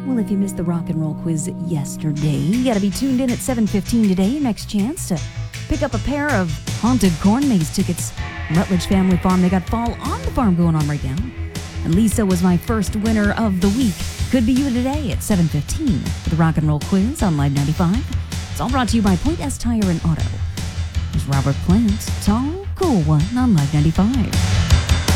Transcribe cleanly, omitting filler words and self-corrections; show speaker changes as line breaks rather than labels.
Well, if you missed the rock and roll quiz yesterday, you gotta be tuned in at 7:15 today. Next chance to pick up a pair of haunted corn maze tickets. Rutledge Family Farm, they got Fall on the Farm going on right now. And Lisa was my first winner of the week. Could be you today at 7:15 for the rock and roll quiz on Live 95. It's all brought to you by Point S Tire and Auto. There's Robert Plant, Tall, Cool One on Live 95.